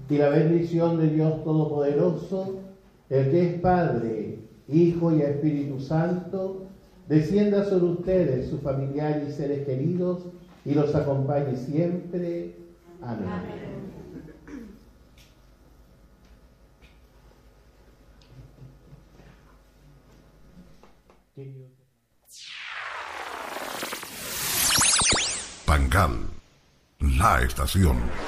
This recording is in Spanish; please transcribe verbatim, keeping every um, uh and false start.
y la bendición de Dios Todopoderoso, el que es Padre, Hijo y Espíritu Santo, descienda sobre ustedes, sus familiares y seres queridos, y los acompañe siempre. Amén. Amén. Pancal, la estación.